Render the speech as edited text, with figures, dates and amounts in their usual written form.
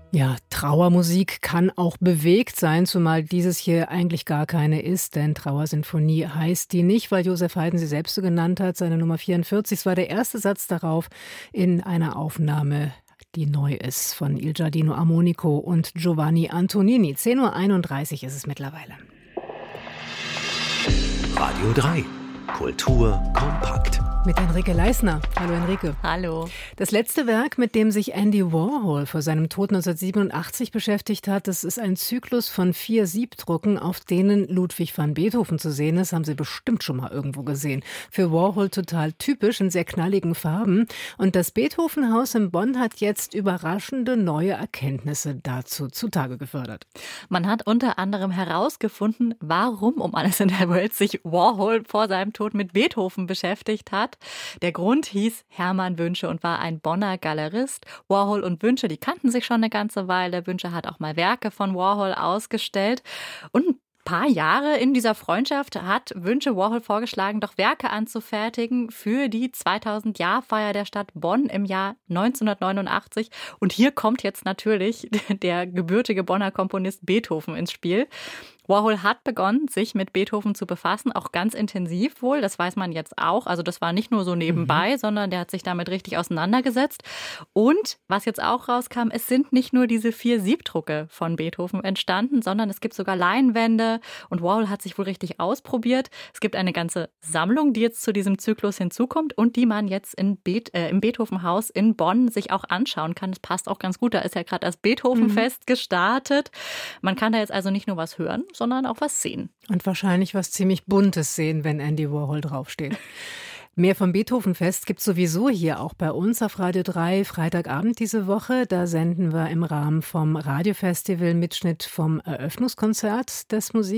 Ja, Trauermusik kann auch bewegt sein, zumal dieses hier eigentlich gar keine ist, denn Trauersinfonie heißt die nicht, weil Joseph Haydn sie selbst so genannt hat. Seine Nummer 44, es war der erste Satz darauf in einer Aufnahme, die neu ist, von Il Giardino Armonico und Giovanni Antonini. 10:31 Uhr ist es mittlerweile. Radio 3, Kultur kompakt. Mit Enrique Leisner. Hallo Enrique. Hallo. Das letzte Werk, mit dem sich Andy Warhol vor seinem Tod 1987 beschäftigt hat, das ist ein Zyklus von 4 Siebdrucken, auf denen Ludwig van Beethoven zu sehen ist. Haben Sie bestimmt schon mal irgendwo gesehen. Für Warhol total typisch, in sehr knalligen Farben. Und das Beethoven-Haus in Bonn hat jetzt überraschende neue Erkenntnisse dazu zutage gefördert. Man hat unter anderem herausgefunden, warum um alles in der Welt sich Warhol vor seinem Tod mit Beethoven beschäftigt hat. Der Grund hieß Hermann Wünsche und war ein Bonner Galerist. Warhol und Wünsche, die kannten sich schon eine ganze Weile. Wünsche hat auch mal Werke von Warhol ausgestellt. Und ein paar Jahre in dieser Freundschaft hat Wünsche Warhol vorgeschlagen, doch Werke anzufertigen für die 2000-Jahr-Feier der Stadt Bonn im Jahr 1989. Und hier kommt jetzt natürlich der gebürtige Bonner Komponist Beethoven ins Spiel. Warhol hat begonnen, sich mit Beethoven zu befassen, auch ganz intensiv wohl, das weiß man jetzt auch. Also das war nicht nur so nebenbei, sondern der hat sich damit richtig auseinandergesetzt. Und was jetzt auch rauskam, es sind nicht nur diese 4 Siebdrucke von Beethoven entstanden, sondern es gibt sogar Leinwände und Warhol hat sich wohl richtig ausprobiert. Es gibt eine ganze Sammlung, die jetzt zu diesem Zyklus hinzukommt und die man jetzt im Beethoven-Haus in Bonn sich auch anschauen kann. Das passt auch ganz gut, da ist ja gerade das Beethoven-Fest gestartet. Man kann da jetzt also nicht nur was hören, sondern auch was sehen. Und wahrscheinlich was ziemlich Buntes sehen, wenn Andy Warhol draufsteht. Mehr vom Beethoven-Fest gibt es sowieso hier auch bei uns auf Radio 3 Freitagabend diese Woche. Da senden wir im Rahmen vom Radiofestival Mitschnitt vom Eröffnungskonzert des Musik